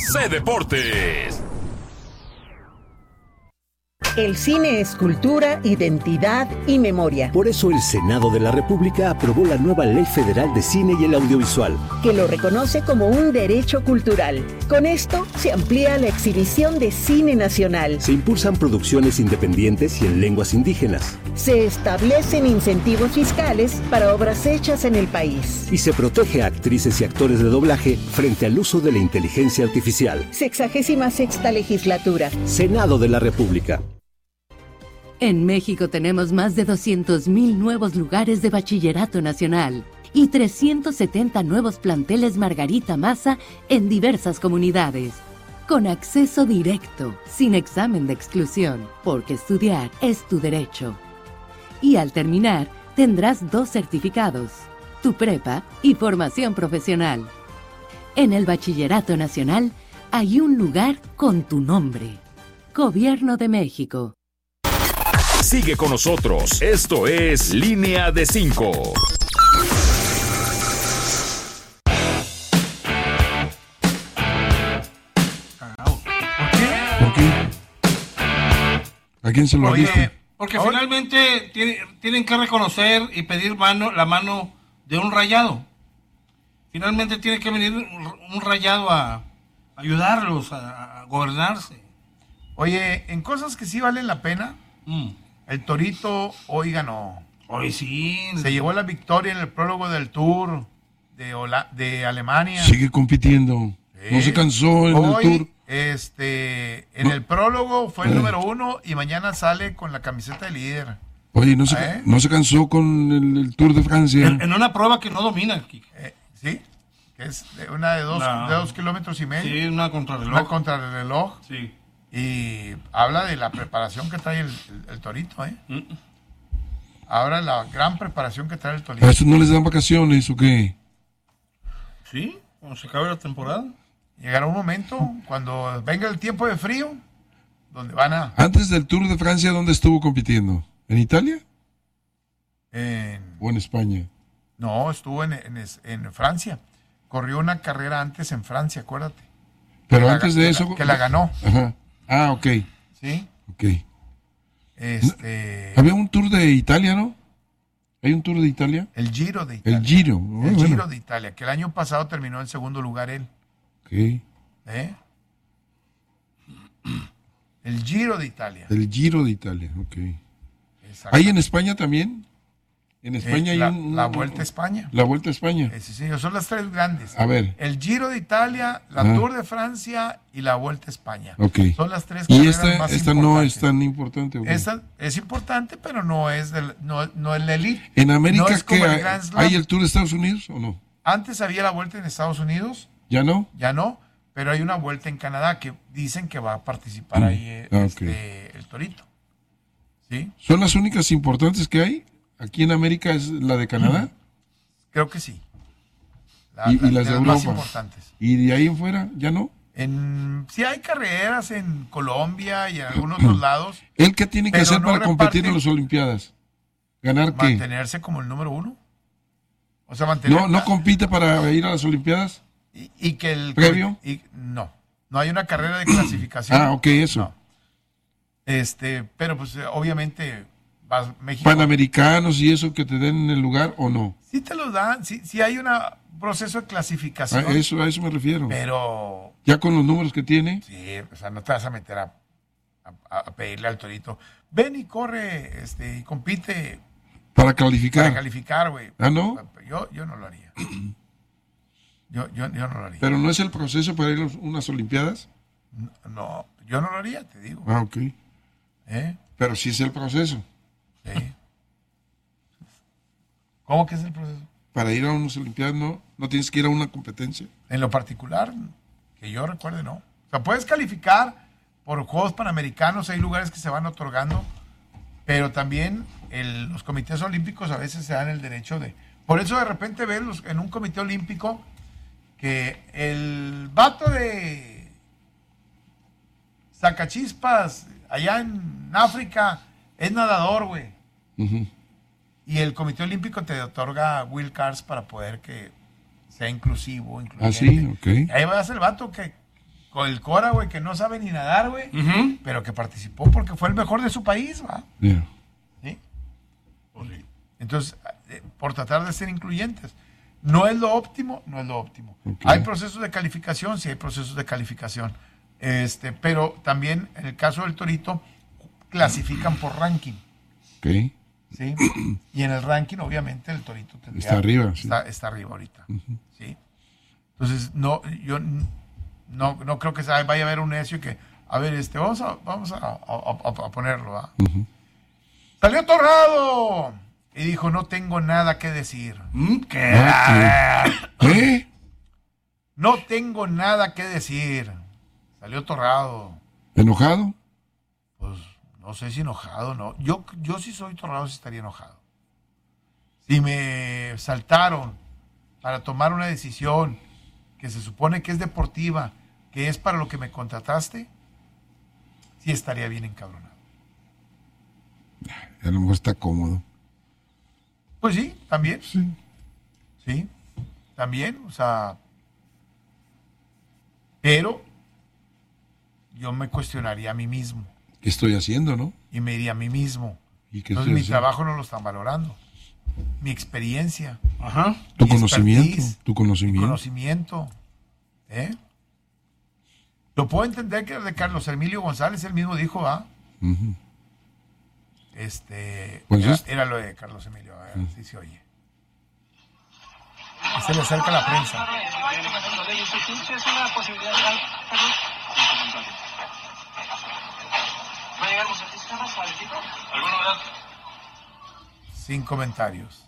C Deportes. El cine es cultura, identidad y memoria. Por eso el Senado de la República aprobó la nueva Ley Federal de Cine y el Audiovisual, que lo reconoce como un derecho cultural. Con esto se amplía la exhibición de cine nacional. Se impulsan producciones independientes y en lenguas indígenas. Se establecen incentivos fiscales para obras hechas en el país. Y se protege a actrices y actores de doblaje frente al uso de la inteligencia artificial. 66ª legislatura. Senado de la República. En México tenemos más de 200,000 nuevos lugares de bachillerato nacional y 370 nuevos planteles Margarita Maza en diversas comunidades, con acceso directo, sin examen de exclusión, porque estudiar es tu derecho. Y al terminar, tendrás 2 certificados, tu prepa y formación profesional. En el bachillerato nacional hay un lugar con tu nombre. Gobierno de México. Sigue con nosotros. Esto es Línea de 5. ¿Por qué? ¿A quién se lo diste? Porque finalmente tienen que reconocer y pedir la mano de un rayado. Finalmente tiene que venir un rayado a ayudarlos a gobernarse. Oye, en cosas que sí valen la pena, el Torito hoy ganó. Hoy sí. Se llevó la victoria en el prólogo del Tour de Alemania. Sigue compitiendo. No se cansó en el Tour. En el prólogo fue el número 1 y mañana sale con la camiseta de líder. Oye, no se cansó con el Tour de Francia. En una prueba que no domina. Sí, que es una de 2 kilómetros y medio. Sí, una contrarreloj. Una contrarreloj. Sí. Y habla de la preparación que trae el Torito, Ahora la gran preparación que trae el Torito. ¿A eso no les dan vacaciones o qué? Sí, cuando se acabe la temporada. Llegará un momento, cuando venga el tiempo de frío, donde van a... Antes del Tour de Francia, ¿dónde estuvo compitiendo? ¿En Italia? ¿O en España? No, estuvo en Francia. Corrió una carrera antes en Francia, acuérdate. Pero antes de eso... Que la ganó. Ajá. Ah, ok. Sí. Ok. Había un Tour de Italia, ¿no? ¿Hay un Tour de Italia? El Giro de Italia. El Giro. El Giro de Italia, que el año pasado terminó en segundo lugar él. Ok. El Giro de Italia. El Giro de Italia, ok. ¿Hay en España también? En España hay la Vuelta a España. La Vuelta a España. Sí, señor, son las 3 grandes. A ver. El Giro de Italia, la Tour de Francia y la Vuelta a España. Ok. Son las 3 carreras más importantes. ¿Y esta no es tan importante? ¿Okay? Esta es importante, pero no es la elite. ¿En América no qué hay el Tour de Estados Unidos o no? Antes había la Vuelta en Estados Unidos. ¿Ya no? Ya no, pero hay una Vuelta en Canadá que dicen que va a participar ahí el Torito. ¿Sí? ¿Son las únicas importantes que hay? ¿Aquí en América es la de Canadá? Creo que sí. ¿Y las de Europa? Más importantes. ¿Y de ahí en fuera ya no? Sí hay carreras en Colombia y en algunos otros lados. ¿Él qué tiene que hacer para competir en las Olimpiadas? ¿Ganar qué? Mantenerse como el número 1. O sea, mantener... ¿No compite para ir a las Olimpiadas? Y que el... ¿Previo? No hay una carrera de clasificación. Ok, eso. No. Pero pues obviamente... México. Panamericanos y eso que te den en el lugar o no. Sí te los dan, sí hay un proceso de clasificación. A eso me refiero. Pero ya con los números que tiene. Sí, o sea, no te vas a meter a pedirle al Torito. Ven y corre, y compite. Para calificar. Para calificar, güey. ¿Ah, no? Yo no lo haría. yo no lo haría. ¿Pero no es el proceso para ir a unas Olimpiadas? No, yo no lo haría, te digo. Ah, ok. Pero sí es el proceso. Sí. ¿Cómo que es el proceso? Para ir a unas Olimpiadas no tienes que ir a una competencia. En lo particular, que yo recuerde, no. O sea, puedes calificar por Juegos Panamericanos, hay lugares que se van otorgando, pero también los comités olímpicos a veces se dan el derecho de... Por eso de repente ves en un comité olímpico que el vato de Sacachispas allá en África es nadador, güey. Uh-huh. Y el Comité Olímpico te otorga Will Cards para poder que sea inclusivo, incluyente. Ah, sí, ok. Ahí vas el vato que con el Cora, güey, que no sabe ni nadar, güey, pero que participó porque fue el mejor de su país, ¿va? Yeah. ¿Sí? Entonces, por tratar de ser incluyentes. No es lo óptimo. Okay. Hay procesos de calificación, sí hay procesos de calificación. Pero también, en el caso del Torito, clasifican por ranking. Okay. ¿Sí? Y en el ranking, obviamente, el Torito está arriba. Sí. Está arriba ahorita. ¿Sí? Entonces, yo no creo que vaya a haber un necio que, a ver, vamos a ponerlo, ¿va? ¡Salió Torrado! Y dijo, no tengo nada que decir. ¿Qué? No tengo nada que decir. Salió Torrado. ¿Enojado? Pues, no sé si enojado, no. Yo si soy Torrado, sí estaría enojado. Si me saltaron para tomar una decisión que se supone que es deportiva, que es para lo que me contrataste, sí estaría bien encabronado. A lo mejor está cómodo. Pues sí, también. Sí. También, o sea, pero yo me cuestionaría a mí mismo. ¿Qué estoy haciendo, no? Y me diría a mí mismo. ¿Y qué Entonces mi trabajo no lo están valorando. Mi experiencia. Tu mi conocimiento. expertise, Tu conocimiento. Mi conocimiento. Lo puedo entender que de Carlos Emilio González, él mismo dijo, Pues era lo de Carlos Emilio, a ver si se oye. Y se le acerca a la prensa. Sin comentarios.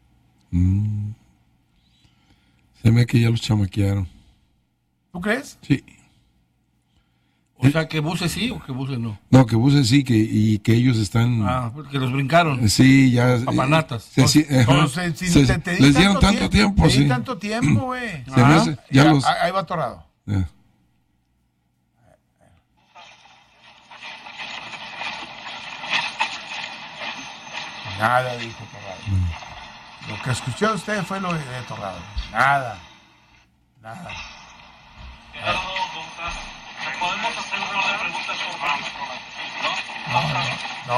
Se me que ya los chamaquearon. ¿Tú crees? Sí. O sea, que buses sí o que buses no. No, que buses sí, y que ellos están... que los brincaron. Sí, ya... Papanatas. Les dieron tanto tiempo, sí. Tanto tiempo, güey. Ahí va Torrado. Nada dijo Torrado. Lo que escuché de ustedes fue lo de Torrado. Nada. ¿Podemos hacer una pregunta por No.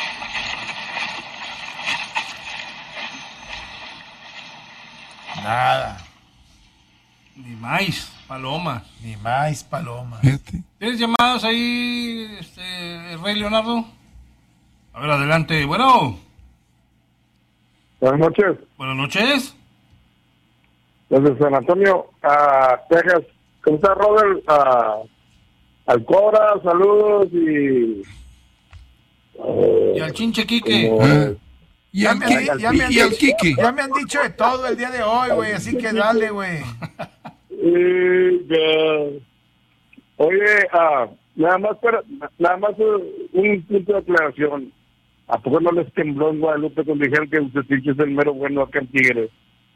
Nada. Ni más palomas. Fíjate. ¿Tienes llamadas ahí, Rey Leonardo? A ver, adelante. Bueno. Buenas noches. Buenas noches. Desde San Antonio, Texas. ¿Cómo está, Robert? Al Cora, saludos y al Chinche Quique. Y al Quique. Ya me han dicho de todo el día de hoy, güey, así que dale, güey. Oye, nada más un punto de aclaración. ¿A poco no les tembló en Guadalupe cuando dijeron que usted es el mero bueno acá en Tigres?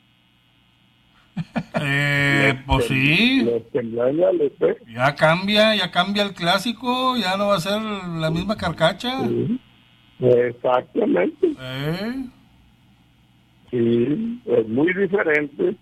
Pues sí. Les tembló en Guadalupe. Ya cambia el clásico, ya no va a ser la misma carcacha. Sí. Exactamente. Sí, es muy diferente.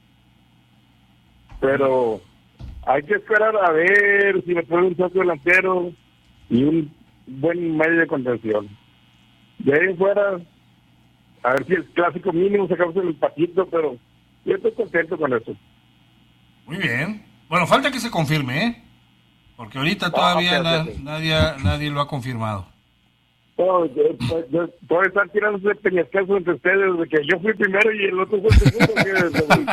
Pero hay que esperar a ver si me ponen un saco delantero y un buen medio de contención. De ahí en fuera, a ver si el clásico mínimo sacamos el empatito, pero yo estoy contento con eso. Muy bien. Bueno, falta que se confirme, porque ahorita todavía nadie lo ha confirmado. No, yo todavía están tirándose peñascazos entre ustedes de que yo fui primero y el otro fue el segundo.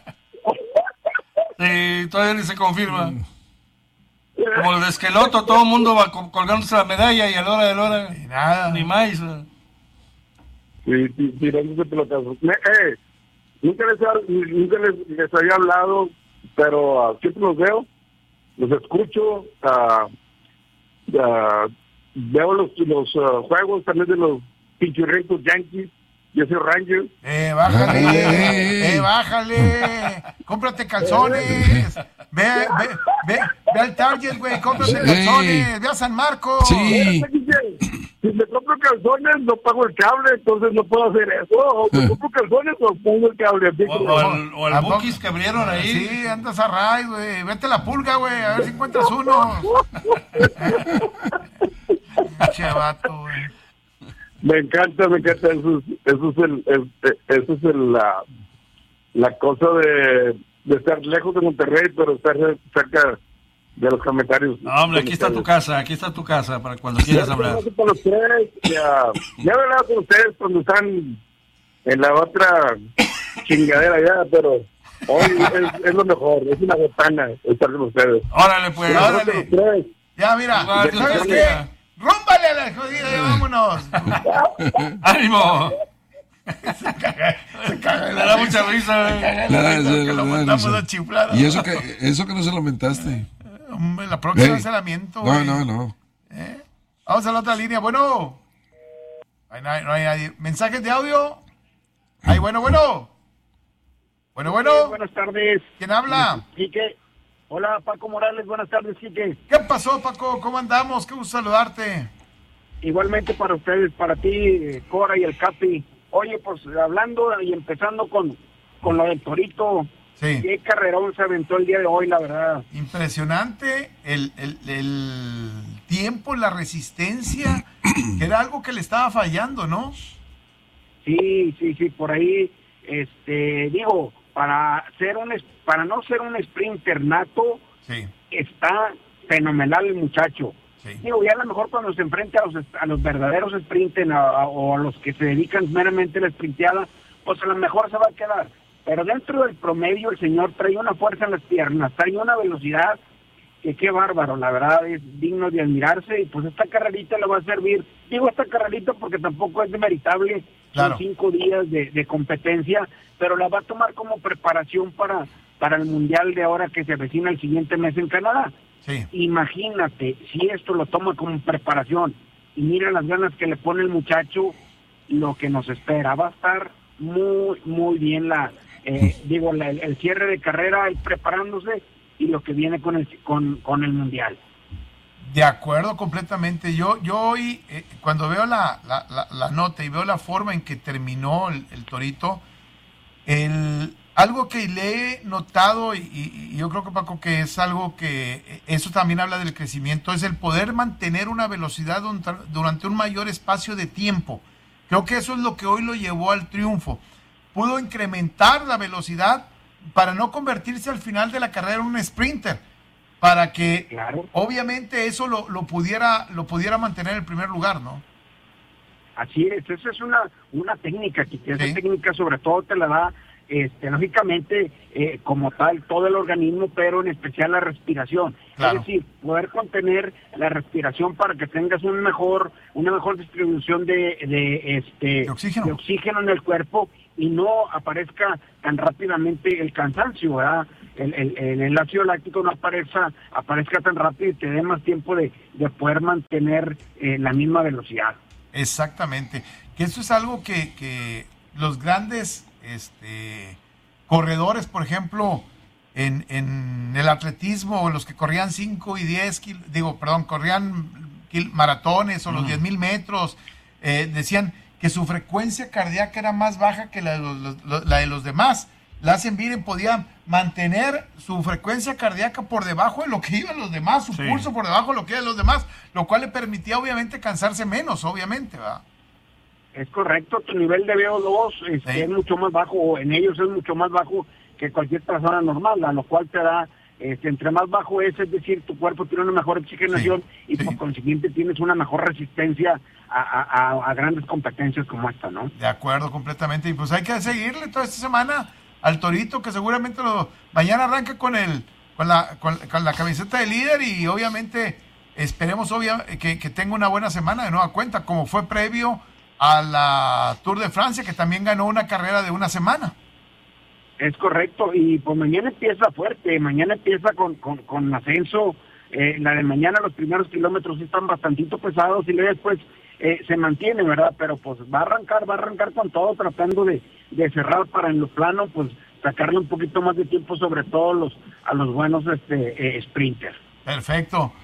Sí, todavía ni se confirma. Como el de Esqueloto, todo el mundo va colgándose la medalla y a la hora de la hora ni nada, ni más. Sí, tirándose pelotazos. Nunca les había hablado, pero siempre los veo, los escucho, veo los juegos también de los pinchurritos Yankees. Yo soy Ranger. Bájale. Cómprate calzones. Ve al Target, güey. Cómprate calzones. Ve a San Marcos. Sí. Si me compro calzones, no pago el cable, entonces no puedo hacer eso. O me compro calzones, no pongo el cable. O el Bukis que abrieron ahí. Sí, andas a ray, güey. Vete a la pulga, güey, a ver si encuentras uno. Che vato, güey. Me encanta. Eso es la cosa de estar lejos de Monterrey, pero estar cerca de los comentarios. No, hombre, aquí está tu casa para cuando quieras hablar. Ya he hablado con ustedes cuando están en la otra chingadera ya, pero hoy es lo mejor, es una botana estar con ustedes. Órale, pues, órale. Ya, mira, ¿sabes qué? ¡Rúmbale a la jodida, ya vámonos! ¡Ánimo! Se caga. Le da mucha risa. Que lo mandamos a chiflar. Y eso que no se lo mentaste. La próxima vez se la miento. No. Vamos a la otra línea. Bueno. No hay nadie. ¿Mensajes de audio? Ay, bueno. Bueno. Buenas tardes. ¿Quién habla? Quique. Hola, Paco Morales. Buenas tardes, Quique. ¿Qué pasó, Paco? ¿Cómo andamos? Qué gusto saludarte. Igualmente para ustedes, para ti, Cora y el Capi. Oye, pues hablando y empezando con lo del Torito. Sí. Qué carrerón se aventó el día de hoy, la verdad. Impresionante el tiempo, la resistencia, que era algo que le estaba fallando, ¿no? Sí, por ahí, digo, para no ser un sprinter nato, sí, está fenomenal el muchacho. Sí. Digo, ya a lo mejor cuando se enfrente a los verdaderos sprinters o a los que se dedican meramente a la sprinteada, pues a lo mejor se va a quedar. Pero dentro del promedio el señor trae una fuerza en las piernas, trae una velocidad que qué bárbaro, la verdad es digno de admirarse y pues esta carrerita le va a servir. Digo esta carrerita porque tampoco es demeritable, claro. Son 5 días de competencia, pero la va a tomar como preparación para el Mundial de ahora que se avecina el siguiente mes en Canadá. Sí. Imagínate, si esto lo toma como preparación y mira las ganas que le pone el muchacho, lo que nos espera, va a estar muy bien el cierre de carrera y preparándose y lo que viene con el Mundial. De acuerdo completamente. Yo hoy, cuando veo la nota y veo la forma en que terminó el Torito, algo que le he notado, y yo creo que Paco, que es algo que eso también habla del crecimiento, es el poder mantener una velocidad durante un mayor espacio de tiempo. Creo que eso es lo que hoy lo llevó al triunfo. Pudo incrementar la velocidad para no convertirse al final de la carrera en un sprinter, para que claro, obviamente eso lo pudiera mantener en el primer lugar, ¿no? Así es, esa es una técnica, que esa Sí. técnica sobre todo te la da lógicamente como tal todo el organismo, pero en especial la respiración. Claro. Es decir, poder contener la respiración para que tengas una mejor distribución de oxígeno en el cuerpo y no aparezca tan rápidamente el cansancio, ¿verdad? El ácido láctico no aparezca tan rápido y te dé más tiempo de poder mantener la misma velocidad. Exactamente. Que eso es algo que los grandes corredores, por ejemplo, en el atletismo, o los que corrían 5 y 10, corrían maratones o los 10,000 metros, decían que su frecuencia cardíaca era más baja que la de los demás. Lassen Viren podía mantener su frecuencia cardíaca por debajo de lo que iban los demás, su pulso por debajo de lo que iban los demás, lo cual le permitía obviamente cansarse menos, obviamente, ¿verdad? Es correcto, tu nivel de VO2 es mucho más bajo, en ellos es mucho más bajo que cualquier persona normal, a lo cual te da, entre más bajo es decir, tu cuerpo tiene una mejor oxigenación y por consiguiente tienes una mejor resistencia a grandes competencias como esta, ¿no? De acuerdo, completamente, y pues hay que seguirle toda esta semana al Torito, que seguramente mañana arranca con la camiseta de líder y obviamente esperemos que tenga una buena semana de nueva cuenta, como fue previo a la Tour de Francia, que también ganó una carrera de una semana. Es correcto, y pues mañana empieza fuerte, mañana empieza con ascenso, la de mañana los primeros kilómetros sí están bastantito pesados y luego después se mantiene, ¿verdad? Pero pues va a arrancar con todo, tratando de cerrar para en lo plano, pues sacarle un poquito más de tiempo, sobre todo a los buenos sprinters. Perfecto.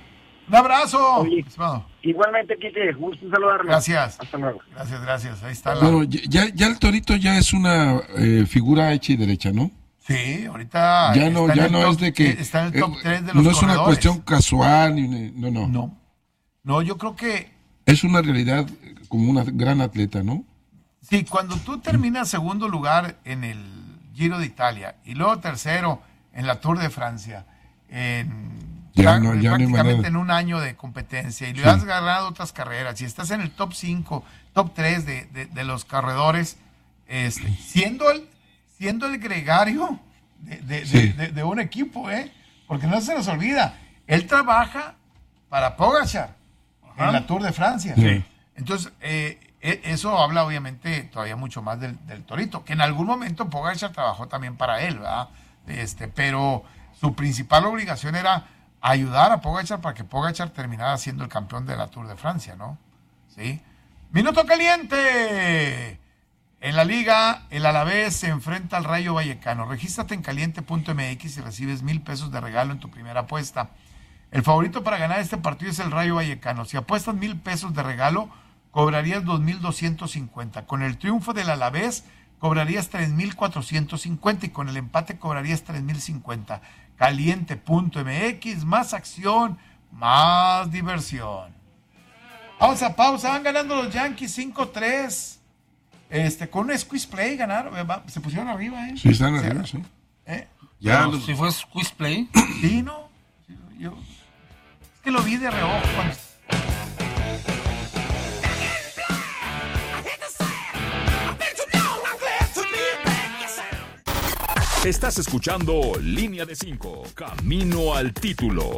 Un abrazo. Oye, estimado. igualmente, Quique, gusto saludarlo. Gracias. Hasta luego. Gracias. Ahí está Bueno, ya el Torito ya es una figura hecha y derecha, ¿no? Sí, ahorita Ya no es de que está en el top 3 de los no es una corredores. cuestión casual, No, yo creo que es una realidad como una gran atleta, ¿no? sí, cuando tú terminas segundo lugar en el Giro de Italia y luego tercero en la Tour de Francia, prácticamente en un año de competencia, y le has ganado otras carreras, y estás en el top 5, top 3 de los corredores, siendo el gregario de un equipo, porque no se nos olvida, él trabaja para Pogačar en la Tour de Francia. Sí. Entonces, eso habla obviamente todavía mucho más del Torito, que en algún momento Pogačar trabajó también para él, ¿verdad? Pero su principal obligación era ayudar a Pogačar para que Pogačar terminara siendo el campeón de la Tour de Francia, ¿no? ¿Sí? ¡Minuto caliente! En la Liga, el Alavés se enfrenta al Rayo Vallecano. Regístrate en caliente.mx y recibes 1,000 pesos de regalo en tu primera apuesta. El favorito para ganar este partido es el Rayo Vallecano. Si apuestas 1,000 pesos de regalo, cobrarías 2,250. Con el triunfo del Alavés, cobrarías 3,450 y con el empate cobrarías 3,050. Caliente.mx, más acción, más diversión. Vamos a pausa, van ganando los Yankees 5-3. Con un squeeze play ganaron, se pusieron arriba, Sí, están arriba, sí. Ya, si fue squeeze play. Sí, ¿no? Es que lo vi de reojo cuando... Estás escuchando Línea de 5, Camino al Título.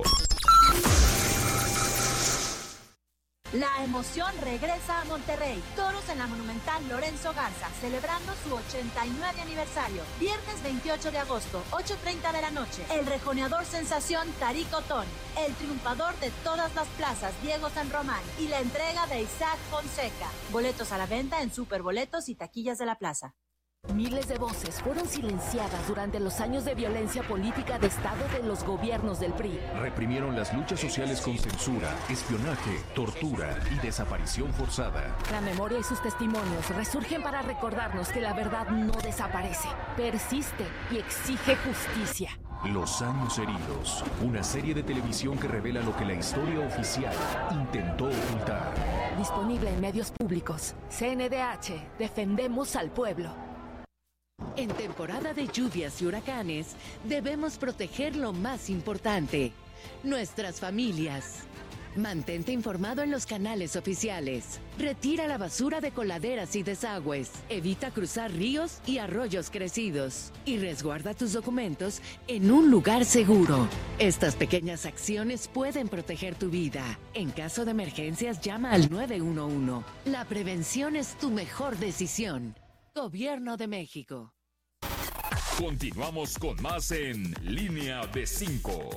La emoción regresa a Monterrey. Toros en la Monumental Lorenzo Garza, celebrando su 89 aniversario. Viernes 28 de agosto, 8:30 de la noche. El rejoneador sensación Tarik Otón, el triunfador de todas las plazas Diego San Román y la entrega de Isaac Fonseca. Boletos a la venta en Superboletos y taquillas de la plaza. Miles de voces fueron silenciadas durante los años de violencia política de Estado de los gobiernos del PRI. Reprimieron las luchas sociales con censura, espionaje, tortura y desaparición forzada. La memoria y sus testimonios resurgen para recordarnos que la verdad no desaparece, persiste y exige justicia. Los años heridos, una serie de televisión que revela lo que la historia oficial intentó ocultar. Disponible en medios públicos. CNDH, defendemos al pueblo. En temporada de lluvias y huracanes, debemos proteger lo más importante, nuestras familias. Mantente informado en los canales oficiales. Retira la basura de coladeras y desagües. Evita cruzar ríos y arroyos crecidos. Y resguarda tus documentos en un lugar seguro. Estas pequeñas acciones pueden proteger tu vida. En caso de emergencias, llama al 911. La prevención es tu mejor decisión. Gobierno de México. Continuamos con más en Línea de 5.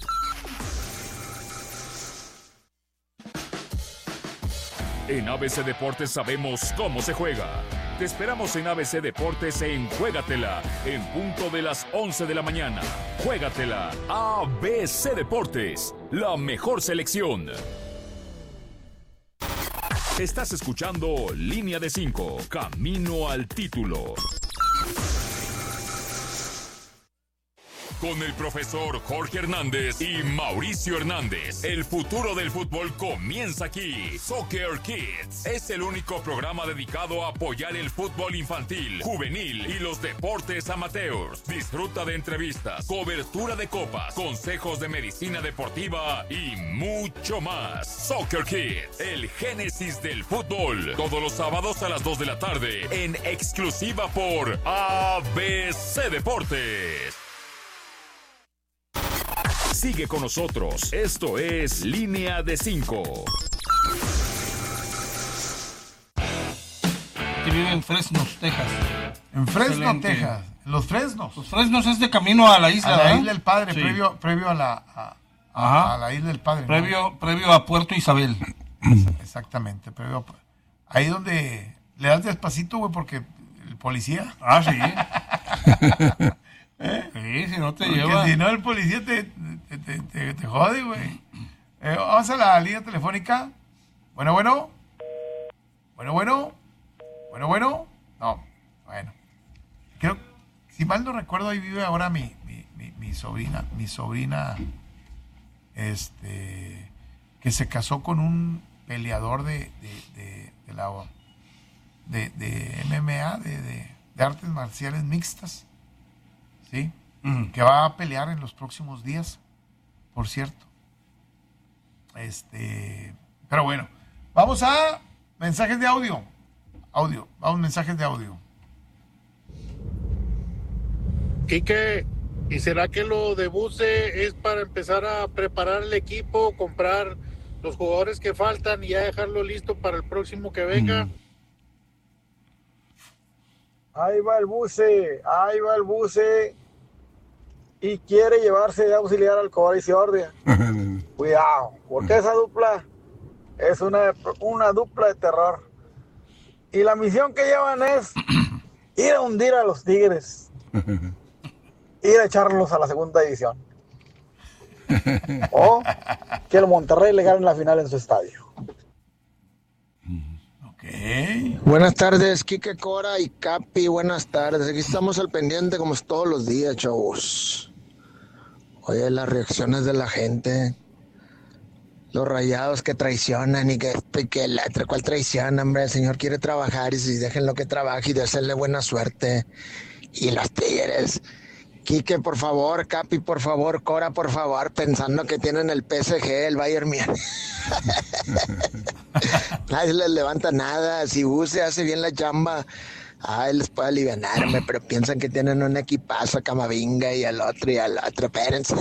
En ABC Deportes sabemos cómo se juega. Te esperamos en ABC Deportes en Juégatela, en punto de las 11 de la mañana. Juégatela, ABC Deportes, la mejor selección. Estás escuchando Línea de 5, Camino al Título. Con el profesor Jorge Hernández y Mauricio Hernández. El futuro del fútbol comienza aquí. Soccer Kids es el único programa dedicado a apoyar el fútbol infantil, juvenil y los deportes amateurs. Disfruta de entrevistas, cobertura de copas, consejos de medicina deportiva y mucho más. Soccer Kids, el génesis del fútbol. Todos los sábados a las 2 de la tarde en exclusiva por ABC Deportes. Sigue con nosotros. Esto es Línea de 5. Que vive en Fresnos, Texas. En Fresno, Excelente. Texas. Los Fresnos. Los Fresnos es de camino a la isla, A la ¿verdad? isla del Padre, Sí. previo a la isla del Padre. ¿no? Previo a Puerto Isabel. Exactamente, ahí donde le das despacito, güey, porque el policía. Ah, sí. Sí, si no te Porque lleva. si no, el policía te jode, güey. Vamos a la línea telefónica. Bueno. No, bueno. Creo, si mal no recuerdo, ahí vive ahora mi sobrina, que se casó con un peleador de MMA, de artes marciales mixtas, ¿sí? Que va a pelear en los próximos días, por cierto. Pero bueno, vamos a mensajes de audio. Mensajes de audio. Quique, ¿y será que lo de Buse es para empezar a preparar el equipo, comprar los jugadores que faltan y ya dejarlo listo para el próximo que venga? Ahí va el Buse y quiere llevarse de auxiliar al Cora y Ciordia. Cuidado, porque esa dupla es una dupla de terror. Y la misión que llevan es ir a hundir a los Tigres, ir a echarlos a la segunda división, o que el Monterrey le gane la final en su estadio. Buenas tardes, Quique, Cora y Capi, buenas tardes. Aquí estamos al pendiente como todos los días, chavos. Oye, las reacciones de la gente, los Rayados que traicionan y que esto y que el otro, ¿cuál traición, hombre? El señor quiere trabajar y si déjenlo que trabaje y desearle buena suerte. Y los Tigres, Quique, por favor, Capi, por favor, Cora, por favor, pensando que tienen el PSG, el Bayern Múnich. Nadie les levanta nada. Si Buse hace bien la chamba, él les puede alivianarme, pero piensan que tienen un equipazo a Camavinga y al otro, espérense.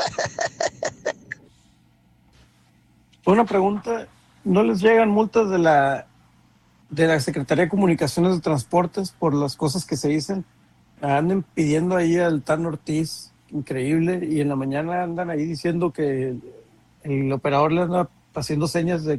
Una pregunta, ¿no les llegan multas de la Secretaría de Comunicaciones de Transportes por las cosas que se dicen? Andan pidiendo ahí al Tan Ortiz, increíble, y en la mañana andan ahí diciendo que el operador le anda haciendo señas de